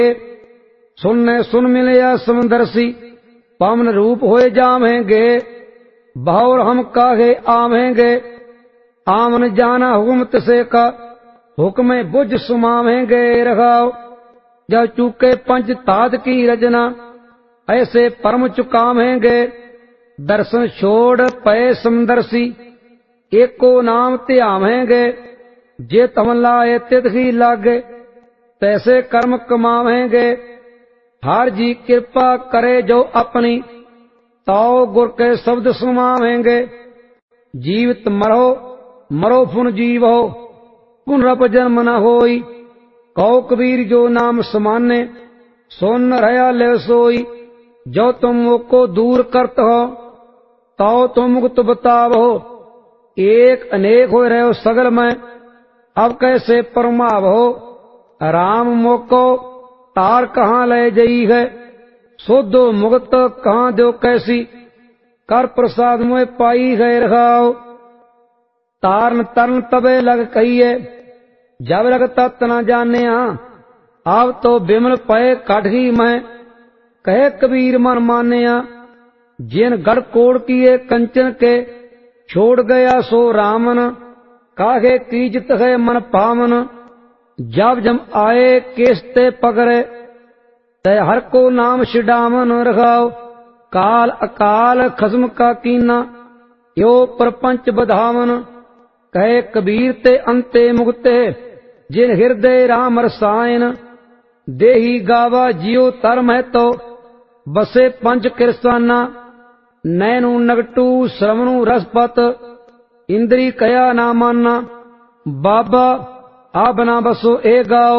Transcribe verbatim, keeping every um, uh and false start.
सुनने सुन मिलया समदर्शी, पावन रूप होए जामेंगे, बहुर हम काहे आवेंगे। आमन जाना हुक्म तिसे का, हुक्म बुझ सुमावेंगे रखाओ। जब चूके पंच तात की रचना, ऐसे परम चुकावेंगे। दर्शन छोड़ पए समदर्शी, एको नाम ध्यावेंगे। जे तम लाए तित ही लागे, तैसे कर्म कमावेंगे। हर जी कृपा करे जो अपनी, ताओ गुर के शब्द सुनावेंगे। जीवित मरो मरो पुन जीव हो, पुनरप जन्म न होई। कहो कबीर जो नाम समाने, सोन रहा ले सोई। जो तुम को दूर करत हो, ताओ तुम मुक्त बताव हो। एक अनेक हो रहे सगल में, अब कैसे परमाव हो। राम मोको तार कहाँ ले जई है, सोधो मुक्त कहाँ दो कैसी। कर प्रसाद मोह पाई गए रखाओ। तारन तरन तबे लग कहिए, जब लग तत् न जाने। अब तो बिमल पए काठी मैं, कहे कबीर मन माने। जिन गढ़ कोड़ किए कंचन के, छोड़ गया सो रामन। काहे कीजत है मन पावन, जब जम आए केसते पकड़े। तय हर को नाम छिड़ावन रखाओ। काल अकाल खसम का कीना, यो प्रपंच बधावन। कहे कबीर ते अंते मुक्ते, जिन हृदय राम रसायन। देही गावा जियो धर्म है तो, बसे पंच किरसाना। नैनु नगटू श्रवणु रसपत, इंद्री कया ना माना। बाबा आ बना बसो ए गाओ।